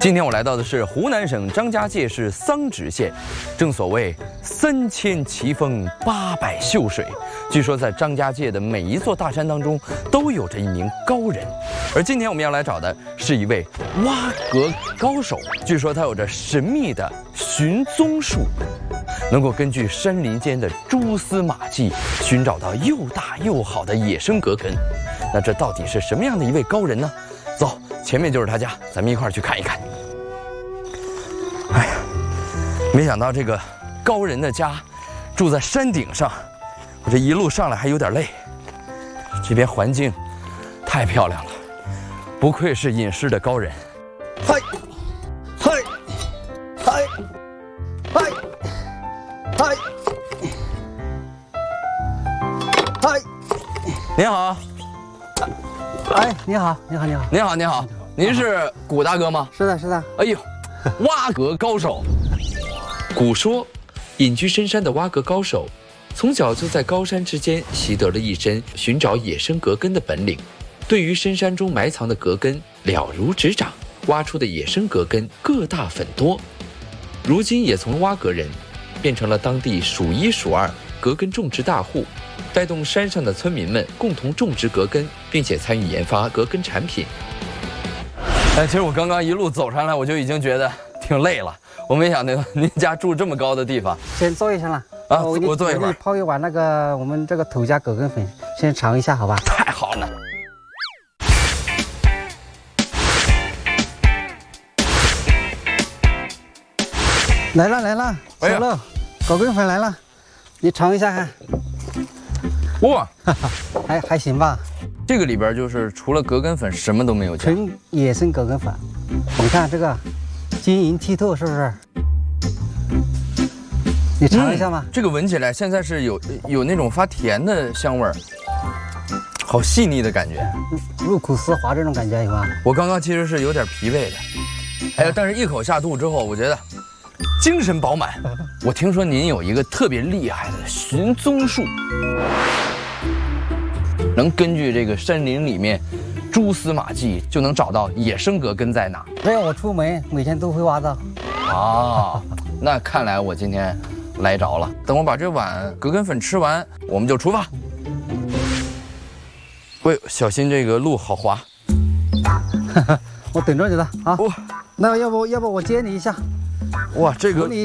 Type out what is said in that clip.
今天我来到的是湖南省张家界市桑植县，正所谓3000奇峰800秀水，据说在张家界的每一座大山当中都有着一名高人，而今天我们要来找的是一位挖格高手，据说他有着神秘的寻踪术，能够根据山林间的蛛丝马迹寻找到又大又好的野生葛根。那这到底是什么样的一位高人呢？走，前面就是他家，咱们一块儿去看一看。哎呀，没想到这个高人的家住在山顶上，我这一路上来还有点累。这边环境太漂亮了，不愧是隐士的高人。嗨，嗨，嗨，嗨，嗨，嗨，您好。 哎，你好，你好，你好， 您好，您好，您是古大哥吗？ 是的，是的。 哎呦，挖格高手。 古说，隐居深山的挖格高手，从小就在高山之间习得了一身寻找野生葛根的本领，对于深山中埋藏的葛根了如指掌，挖出的野生葛根个大粉多。如今也从挖格人变成了当地数1数2葛根种植大户，带动山上的村民们共同种植葛根，并且参与研发葛根产品。 其实我刚刚一路走上来，我就已经觉得挺累了。我没想到您家住这么高的地方。 先坐一下了啊，我坐一会儿。 泡一碗那个我们这个土家葛根粉，先尝一下，好吧？ 太好了。 来了来了，小乐，葛根粉来了，你尝一下看。 哇， 还行吧。 这个里边就是除了葛根粉什么都没有加， 纯野生葛根粉。你看这个晶莹剔透，是不是？你尝一下嘛。 这个闻起来现在是有那种发甜的香味儿，好细腻的感觉， 入口丝滑这种感觉有吗？ 我刚刚其实是有点疲惫的，哎呀，但是一口下肚之后，我觉得精神饱满。我听说您有一个特别厉害的寻踪术，能根据这个山林里面蛛丝马迹就能找到野生葛根在哪。 只要我出门，每天都会挖到。 啊，那看来我今天来着了。等我把这碗葛根粉吃完，我们就出发。喂，小心这个路好滑。 我等着你了啊。 哇， 那要不我接你一下？ 哇，这个。